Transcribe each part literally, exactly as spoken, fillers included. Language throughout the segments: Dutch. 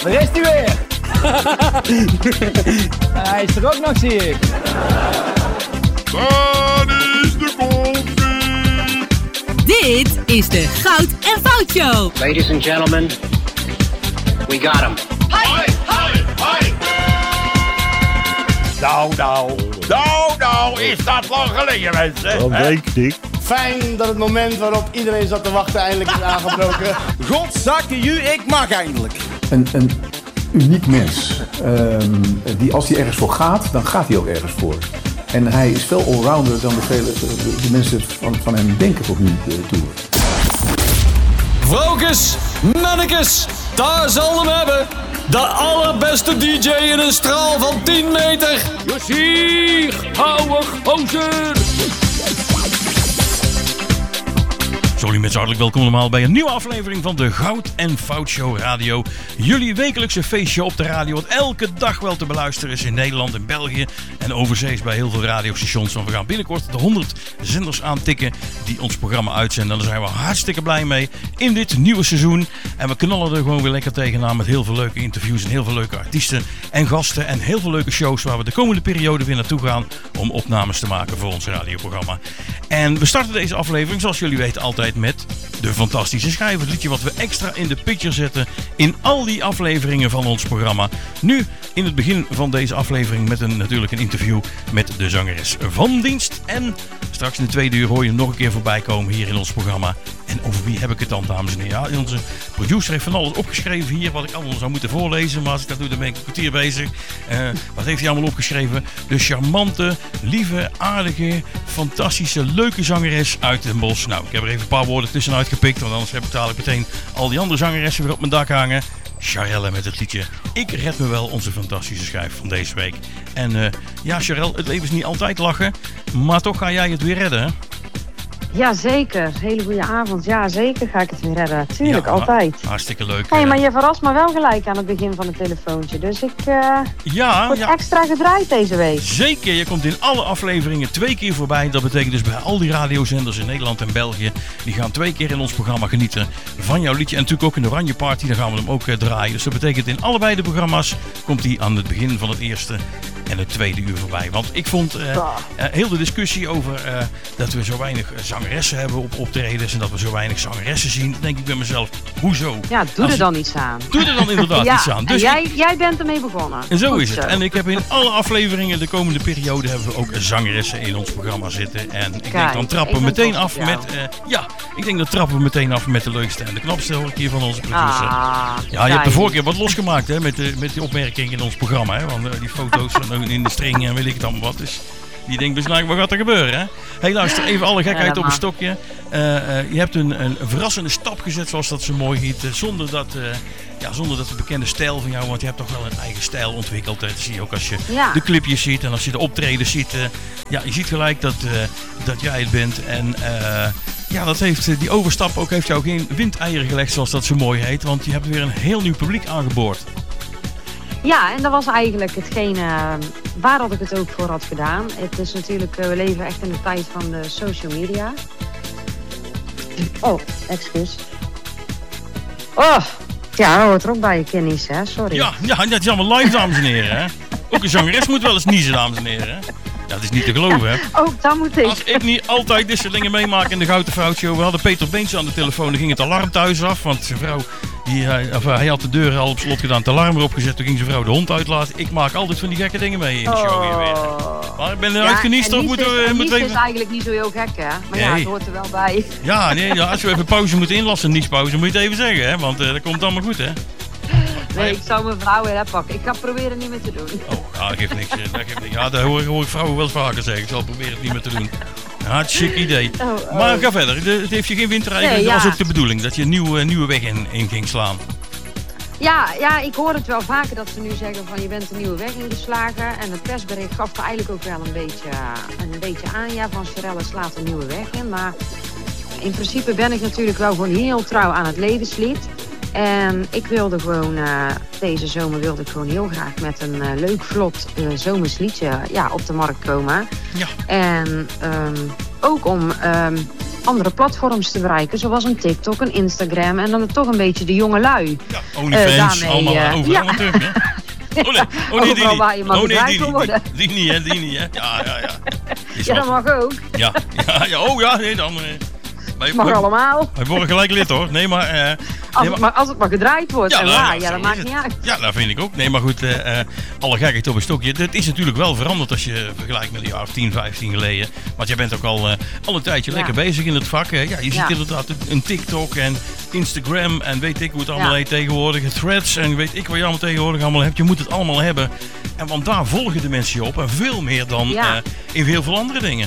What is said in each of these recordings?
Daar is hij weer. Hij is er ook nog, zie ik. Waar is de koffie? Dit is de Goud en Fout Show. Ladies and gentlemen, we got him. Hoi, hoi, hoi. Nou, nou, nou, nou, is dat lang geleden, mensen? Dat denk ik. Fijn dat het moment waarop iedereen zat te wachten eindelijk is aangebroken. Godzakke ju, ik mag eindelijk. Een, een uniek mens. Um, die als hij ergens voor gaat, dan gaat hij ook ergens voor. En hij is veel allrounder dan de, vele, de, de mensen van, van hem denken tot nu toe. Vrouwkes, mannekes, daar zal hem hebben. De allerbeste D J in een straal van tien meter. Josier, ouwe gozer. Sorry mensen, hartelijk welkom allemaal bij een nieuwe aflevering van de Goud en Fout Show Radio. Jullie wekelijkse feestje op de radio, wat elke dag wel te beluisteren is in Nederland en België en overzees bij heel veel radiostations. Want we gaan binnenkort de honderd zenders aantikken die ons programma uitzenden. Daar zijn we hartstikke blij mee in dit nieuwe seizoen. En we knallen er gewoon weer lekker tegenaan met heel veel leuke interviews en heel veel leuke artiesten en gasten. En heel veel leuke shows waar we de komende periode weer naartoe gaan om opnames te maken voor ons radioprogramma. En we starten deze aflevering, zoals jullie weten, altijd met de fantastische schijf. Het liedje wat we extra in de picture zetten in al die afleveringen van ons programma. Nu in het begin van deze aflevering met een, natuurlijk een interview met de zangeres van dienst. En straks in de tweede uur hoor je hem nog een keer voorbij komen hier in ons programma. En over wie heb ik het dan, dames en heren? Ja, onze producer heeft van alles opgeschreven hier wat ik allemaal zou moeten voorlezen. Maar als ik dat doe, dan ben ik een kwartier bezig. Uh, wat heeft hij allemaal opgeschreven? De charmante, lieve, aardige, fantastische, leuke zangeres uit Den Bosch. Nou, ik heb er even een paar woorden tussenuit gepikt. Want anders heb ik dadelijk meteen al die andere zangeressen weer op mijn dak hangen. Charelle met het liedje Ik red me wel, onze fantastische schijf van deze week. En uh, ja, Charelle, het leven is niet altijd lachen. Maar toch ga jij het weer redden, hè? Jazeker, hele goede avond. Ja, zeker ga ik het weer redden. Tuurlijk, ja, altijd. Hartstikke leuk. Hé, hey, maar je verrast me wel gelijk aan het begin van het telefoontje. Dus ik uh, ja, word ja. extra gedraaid deze week. Zeker, je komt in alle afleveringen twee keer voorbij. Dat betekent dus bij al die radiozenders in Nederland en België. Die gaan twee keer in ons programma genieten van jouw liedje. En natuurlijk ook in de Oranje Party, daar gaan we hem ook uh, draaien. Dus dat betekent in allebei de programma's komt hij aan het begin van het eerste en het tweede uur voorbij. Want ik vond uh, uh, heel de discussie over uh, dat we zo weinig zangeressen hebben op optredens en dat we zo weinig zangeressen zien. Dan denk ik bij mezelf, hoezo? Ja, doe Als er dan iets aan. Doe er dan inderdaad ja, iets aan. Dus jij, ik, jij bent ermee begonnen. En zo Goed is het. zo. En ik heb in alle afleveringen de komende periode hebben we ook zangeressen in ons programma zitten. En ik Kijk, denk dan trappen we meteen af op met uh, ja, ik denk dan trappen we meteen af met de leukste en de knapste, hoor ik hier van onze producer. Ah, ja, je hebt de vorige keer wat losgemaakt, hè, met de, met die opmerking in ons programma, hè, want uh, die foto's van in de string en weet ik het allemaal wat. Dus die denkt dus, nou, wat gaat er gebeuren, hè? Hé, luister, even alle gekheid op een stokje. Uh, uh, je hebt een, een verrassende stap gezet, zoals dat zo mooi heet, uh, zonder dat... Uh, Ja, zonder dat de bekende stijl van jou, want je hebt toch wel een eigen stijl ontwikkeld. Dat zie je ook als je ja. de clipjes ziet en als je de optredens ziet. Uh, ja, je ziet gelijk dat, uh, dat jij het bent. En uh, ja, dat heeft, die overstap ook heeft jou geen windeieren gelegd, zoals dat zo mooi heet. Want je hebt weer een heel nieuw publiek aangeboord. Ja, en dat was eigenlijk hetgene uh, waar dat ik het ook voor had gedaan. Het is natuurlijk, uh, we leven echt in de tijd van de social media. Oh, excuus. Oh! Ja, dat hoort er ook bij je kennis, hè? Sorry. Ja, ja, dat is allemaal live, dames en heren, hè? Ook een zangeres moet wel eens niezen, dames en heren, hè? Ja, dat is niet te geloven, hè? Ook dat moet ik. Als ik niet altijd dit soort dingen meemaak in de Gouden Fout Show. We hadden Peter Beens aan de telefoon, dan ging het alarm thuis af. Want zijn vrouw, die, of, hij had de deur al op slot gedaan, het alarm erop gezet. Toen ging zijn vrouw de hond uitlaten. Ik maak altijd van die gekke dingen mee in de show hier weer. Maar ik ben eruit ja, geniest, of moeten we... Nies is eigenlijk niet zo heel gek, hè? Maar nee. Ja, het hoort er wel bij. Ja, nee, ja, als we even pauze moeten inlassen, een niespauze, moet je het even zeggen, hè? Want uh, dat komt allemaal goed, hè? Nee, ik zou mijn vrouw weer pakken. Ik ga proberen niet meer te doen. Oh, ja, dat geeft niks. Dat geeft niks. Ja, dat hoor, hoor ik vrouwen wel eens vaker zeggen. Ik zal proberen het niet meer te doen. Hartstikke idee. Oh, oh. Maar ga verder. De, het heeft je geen windrijden. Nee, dat ja. was ook de bedoeling. Dat je een nieuwe, nieuwe weg in, in ging slaan. Ja, ja, ik hoor het wel vaker dat ze nu zeggen van je bent een nieuwe weg ingeslagen. En het persbericht gaf er eigenlijk ook wel een beetje, een beetje aan. Ja, van Charelle slaat een nieuwe weg in. Maar in principe ben ik natuurlijk wel gewoon heel trouw aan het levenslied. En ik wilde gewoon, uh, deze zomer wilde ik gewoon heel graag met een uh, leuk, vlot uh, zomers liedje ja, op de markt komen. Ja. En um, ook om um, andere platforms te bereiken. Zoals een TikTok, een Instagram en dan toch een beetje de jonge lui. Ja, OnlyFans, uh, daarmee, allemaal uh, overal ja. terug, hè? Oh nee, oh nee, die niet. Waar je mag oh nee, die, die, worden. Die, die niet, hè, die niet, hè. Ja, ja, ja. Ja, dat mag ook. Ja, ja, ja, oh ja, nee, dan... Uh, Het mag allemaal. Wij worden gelijk lid hoor. Nee, maar, uh, als, nee, het maar... maar als het maar gedraaid wordt. Ja, en nou, waar, ja, ja, dat maakt niet uit. Ja, dat vind ik ook. Nee, maar goed, uh, uh, alle gekheid op een stokje. Het is natuurlijk wel veranderd als je vergelijkt met een jaar of tien, vijftien geleden. Want jij bent ook al, uh, al een tijdje ja. lekker bezig in het vak. Uh, ja, je ja. ziet inderdaad een TikTok en Instagram en weet ik hoe het allemaal ja. heet tegenwoordig. Threads en weet ik wat je allemaal tegenwoordig allemaal hebt. Je moet het allemaal hebben. En want daar volgen de mensen je op. En veel meer dan ja. uh, in heel veel andere dingen.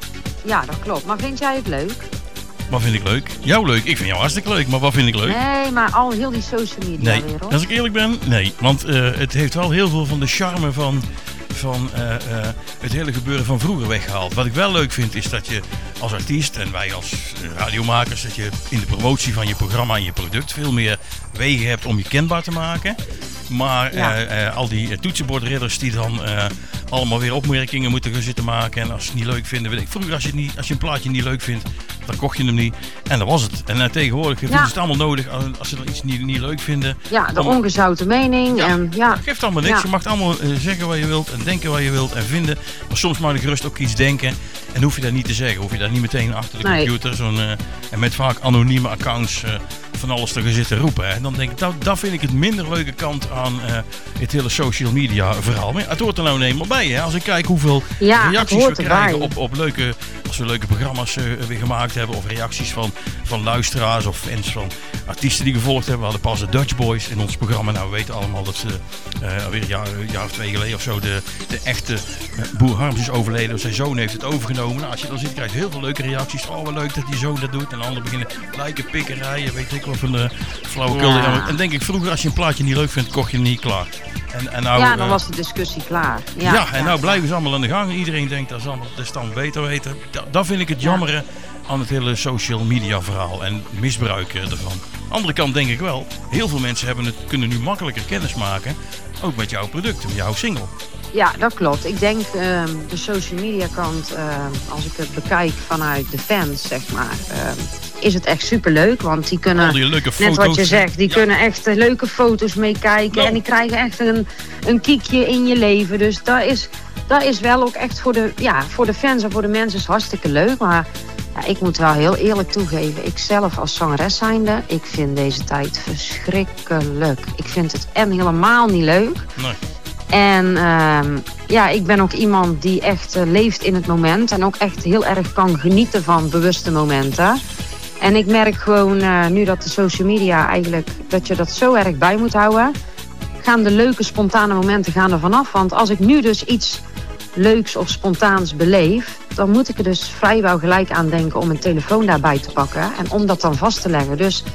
Ja, dat klopt. Maar vind jij het leuk? Wat vind ik leuk? Jou leuk? Ik vind jou hartstikke leuk, maar wat vind ik leuk? Nee, maar al heel die social media nee. wereld. Als ik eerlijk ben, nee. Want uh, het heeft wel heel veel van de charme van, van uh, uh, het hele gebeuren van vroeger weggehaald. Wat ik wel leuk vind is dat je als artiest en wij als radiomakers, dat je in de promotie van je programma en je product veel meer wegen hebt om je kenbaar te maken. Maar ja. uh, uh, al die uh, toetsenbordridders die dan uh, allemaal weer opmerkingen moeten gaan zitten maken. En als ze het niet leuk vinden, weet ik. Vroeger als je, het niet, als je een plaatje niet leuk vindt, dan kocht je hem niet. En dat was het. En uh, tegenwoordig ja. vinden ze het allemaal nodig als ze er iets niet, niet leuk vinden. Ja, de allemaal... ongezouten mening. Ja, en, ja. Dat geeft allemaal niks. Ja. Je mag allemaal uh, zeggen wat je wilt en denken wat je wilt en vinden. Maar soms mag je gerust ook iets denken. En hoef je dat niet te zeggen. Hoef je dat niet meteen achter de nee. computer. Zo'n, uh, en met vaak anonieme accounts uh, van alles te gaan zitten roepen. Hè. Dan denk ik, dat, dat vind ik het minder leuke kant aan uh, het hele social media verhaal. Maar het hoort er nou eenmaal bij. Hè. Als ik kijk hoeveel ja, reacties we krijgen op, op leuke, als we leuke programma's uh, weer gemaakt hebben. Of reacties van, van luisteraars of fans van artiesten die gevolgd hebben. We hadden pas de Dutch Boys in ons programma. Nou, we weten allemaal dat ze uh, alweer een jaar, een jaar of twee geleden of zo de, de echte uh, Boer Harms is overleden. Zijn zoon heeft het overgenomen. Nou, als je dan ziet, krijg je heel veel leuke reacties. Oh, wat leuk dat die zoon dat doet. En anderen beginnen lijken, pikken, rijden. Weet ik wat van de flauwekul. Ja. En denk ik, vroeger als je een plaatje niet leuk vindt, kocht je hem niet klaar. En, en nou, ja, dan uh, was de discussie klaar. Ja, ja en ja. nou blijven ze allemaal aan de gang. Iedereen denkt dat ze allemaal de stand beter weten. Dat, dat vind ik het jammere ja. aan het hele social media verhaal en misbruik ervan. Aan de andere kant denk ik wel, heel veel mensen hebben het, kunnen nu makkelijker kennis maken. Ook met jouw product, met jouw single. Ja, dat klopt. Ik denk uh, de social media kant, uh, als ik het bekijk vanuit de fans, zeg maar, uh, is het echt superleuk. Want die kunnen, die leuke net foto's, wat je zegt, die ja. kunnen echt uh, leuke foto's meekijken. No. En die krijgen echt een, een kiekje in je leven. Dus dat is, dat is wel ook echt voor de, ja, voor de fans en voor de mensen is hartstikke leuk. Maar ja, ik moet wel heel eerlijk toegeven, ik zelf als zangeres zijnde, ik vind deze tijd verschrikkelijk. Ik vind het en helemaal niet leuk. Nee. En uh, ja, ik ben ook iemand die echt uh, leeft in het moment en ook echt heel erg kan genieten van bewuste momenten. En ik merk gewoon uh, nu dat de social media eigenlijk, dat je dat zo erg bij moet houden, gaan de leuke spontane momenten gaan er vanaf. Want als ik nu dus iets leuks of spontaans beleef, dan moet ik er dus vrijwel gelijk aan denken om een telefoon daarbij te pakken en om dat dan vast te leggen. Dus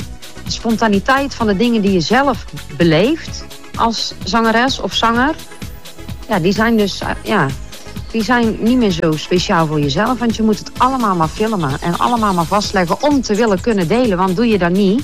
de spontaniteit van de dingen die je zelf beleeft als zangeres of zanger, ja, die zijn dus, uh, ja, die zijn niet meer zo speciaal voor jezelf. Want je moet het allemaal maar filmen en allemaal maar vastleggen om te willen kunnen delen. Want doe je dat niet,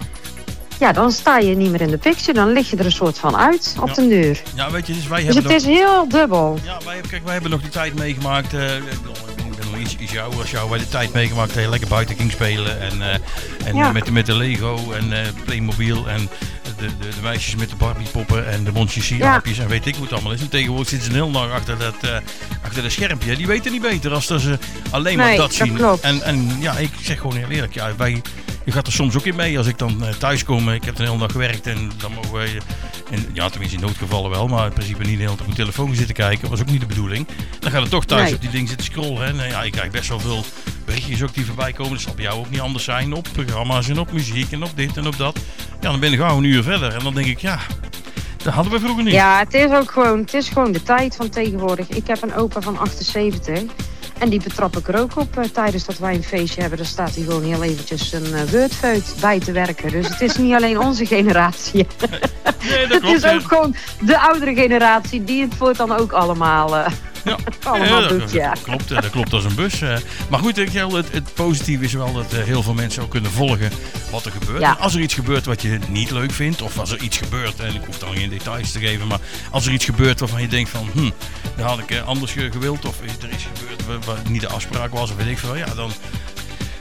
ja, dan sta je niet meer in de picture. Dan lig je er een soort van uit op ja. den duur. Ja, weet je, dus wij dus hebben het nog... is heel dubbel. Ja, wij, kijk, wij hebben nog die tijd meegemaakt. Uh, ik ben nog iets, iets ouder als jou. Wij hebben de tijd meegemaakt dat je lekker buiten ging spelen. En, uh, en ja. met, met de Lego en uh, Playmobil en de, de, de meisjes met de Barbie-poppen en de Monchhichi-aapjes ja. en weet ik hoe het allemaal is. En tegenwoordig zitten ze een heel dag achter dat, uh, achter dat schermpje. Die weten niet beter als dat ze alleen maar nee, dat zien. Dat en, en ja, ik zeg gewoon heel eerlijk, ja, wij... Je gaat er soms ook in mee als ik dan uh, thuis kom. Ik heb de hele dag gewerkt en dan mogen wij, uh, in, ja tenminste in noodgevallen wel, maar in principe niet de hele tijd op mijn telefoon zitten kijken. Dat was ook niet de bedoeling. Dan gaat het toch thuis nee. op die ding zitten scrollen. En uh, ja, ik krijg best wel veel berichtjes ook die voorbij komen. Dat zal bij jou ook niet anders zijn. Op programma's en op muziek en op dit en op dat. Ja, dan ben ik gauw een uur verder. En dan denk ik, ja, dat hadden we vroeger niet. Ja, het is ook gewoon, het is gewoon de tijd van tegenwoordig. Ik heb een opa van achtenzeventig. En die betrap ik er ook op uh, tijdens dat wij een feestje hebben. Dan staat hij gewoon heel eventjes een uh, Wordfeut bij te werken. Dus het is niet alleen onze generatie. Nee, dat het klopt, is ook gewoon de oudere generatie die het voortaan ook allemaal, uh, ja. allemaal ja, doet. Dat, ja. dat klopt, dat klopt als een bus. Uh, maar goed, het, het positieve is wel dat uh, heel veel mensen ook kunnen volgen wat er gebeurt. Ja. En als er iets gebeurt wat je niet leuk vindt, of als er iets gebeurt, en ik hoef dan geen details te geven, maar als er iets gebeurt waarvan je denkt van, hm, dat had ik uh, anders gewild, of er is gebeurd wat niet de afspraak was, of weet ik veel, ja, dan...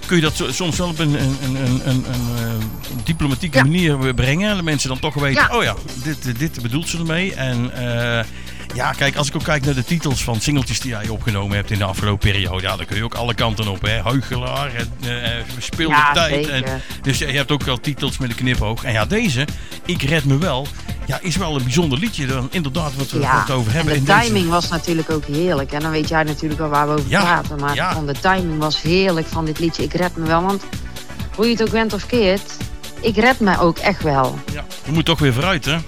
kun je dat soms wel op een, een, een, een, een, een diplomatieke ja. manier brengen. De mensen dan toch weten, ja. oh ja, dit, dit bedoelt ze ermee. En uh, ja, kijk, als ik ook kijk naar de titels van singeltjes die jij opgenomen hebt in de afgelopen periode. Ja, dan kun je ook alle kanten op, hè. Huichelaar, uh, Speel de ja, tijd. En, dus je hebt ook wel titels met een knipoog. En ja, deze, Ik red me wel, ja, is wel een bijzonder liedje. Dan inderdaad wat we ja, het over hebben. En de in timing deze... was natuurlijk ook heerlijk. En dan weet jij natuurlijk al waar we over ja, praten. Maar ja. van de timing was heerlijk van dit liedje Ik red me wel. Want hoe je het ook went of keert, ik red me ook echt wel. Ja, je moet toch weer vooruit, hè?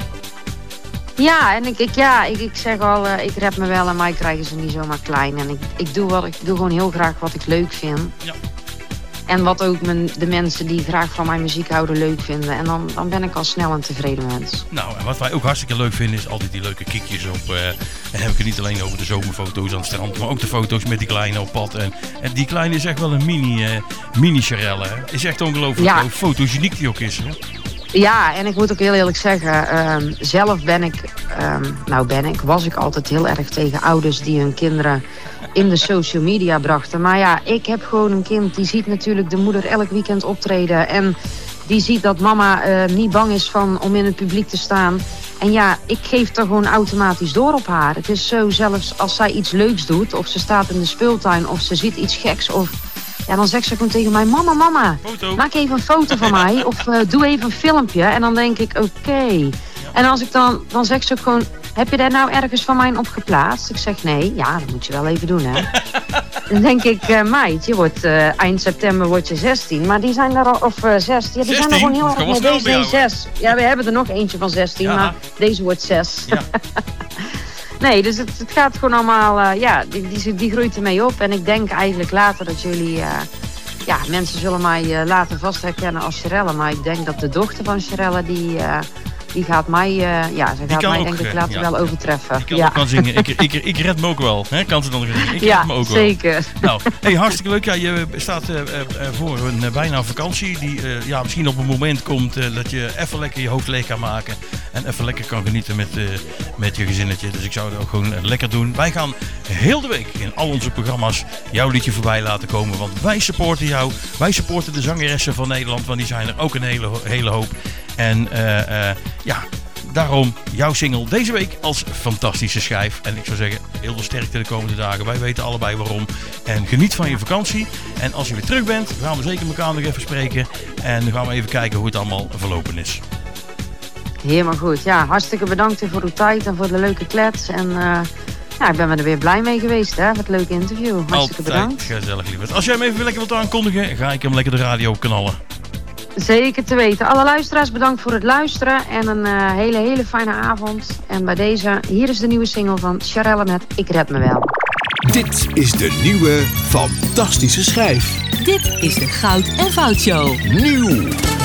Ja, en ik, ik, ja, ik, ik zeg al, uh, ik red me wel en mij krijgen ze niet zomaar klein. En ik, ik, doe wat, ik doe gewoon heel graag wat ik leuk vind. Ja. En wat ook mijn, de mensen die graag van mijn muziek houden leuk vinden. En dan, dan ben ik al snel een tevreden mens. Nou, en wat wij ook hartstikke leuk vinden is altijd die leuke kiekjes op. Uh, en heb ik het niet alleen over de zomerfoto's aan het strand, maar ook de foto's met die kleine op pad. En, en die kleine is echt wel een mini, uh, mini Sharelle. Is echt ongelooflijk ja. hoe fotogeniek die ook is. Hè? Ja, en ik moet ook heel eerlijk zeggen, um, zelf ben ik, um, nou ben ik, was ik altijd heel erg tegen ouders die hun kinderen in de social media brachten. Maar ja, ik heb gewoon een kind die ziet natuurlijk de moeder elk weekend optreden. En die ziet dat mama uh, niet bang is van om in het publiek te staan. En ja, ik geef er gewoon automatisch door op haar. Het is zo, zelfs als zij iets leuks doet, of ze staat in de speeltuin, of ze ziet iets geks, of... Ja, dan zegt ze gewoon tegen mij, mama, mama, foto. Maak even een foto van mij. Of uh, doe even een filmpje. En dan denk ik, oké. Okay. Ja. En als ik dan, dan zegt ze ook gewoon, heb je daar nou ergens van mij op geplaatst? Ik zeg, nee. Ja, dat moet je wel even doen, hè. Dan denk ik, uh, meid, je wordt uh, eind september word je zestien. Maar die zijn er al, of uh, zestien. Ja, die zijn er gewoon heel erg mee bezig. Nee, zes. Ja, we hebben er nog eentje van zestien, ja. Maar deze wordt zes. Ja. Nee, dus het, het gaat gewoon allemaal, uh, ja, die, die, die groeit ermee op. En ik denk eigenlijk later dat jullie, uh, ja, mensen zullen mij uh, later vast herkennen als Sharelle. Maar ik denk dat de dochter van Sharelle, die, uh, die gaat mij, uh, ja, ze gaat mij ook, denk ik later ja, wel overtreffen. Ik kan ja. ook wel zingen, ik, ik, ik red me ook wel, hè? Kan ze dan zingen? Ik ja, red me ook zeker. Wel. Nou, hey, hartstikke leuk. Ja, je staat uh, uh, voor een uh, bijna vakantie die uh, ja, misschien op een moment komt uh, dat je even lekker je hoofd leeg kan maken. En even lekker kan genieten met, uh, met je gezinnetje. Dus ik zou het ook gewoon uh, lekker doen. Wij gaan heel de week in al onze programma's jouw liedje voorbij laten komen. Want wij supporten jou. Wij supporten de zangeressen van Nederland. Want die zijn er ook een hele, hele hoop. En uh, uh, ja, daarom jouw single deze week als fantastische schijf. En ik zou zeggen, heel veel sterkte de komende dagen. Wij weten allebei waarom. En geniet van je vakantie. En als je weer terug bent, gaan we zeker elkaar nog even spreken. En dan gaan we even kijken hoe het allemaal verlopen is. Helemaal goed. Ja, hartstikke bedankt voor uw tijd en voor de leuke klets. En uh, ja, ik ben er weer blij mee geweest. Hè? Wat een leuk interview. Hartstikke Altijd bedankt. Gezellig, lieverd. Als jij hem even lekker wilt aankondigen, ga ik hem lekker de radio knallen. Zeker te weten. Alle luisteraars bedankt voor het luisteren. En een uh, hele, hele fijne avond. En bij deze, hier is de nieuwe single van Sharelle met Ik red me wel. Dit is de nieuwe fantastische schijf. Dit is de Goud en Fout Show. Nieuw.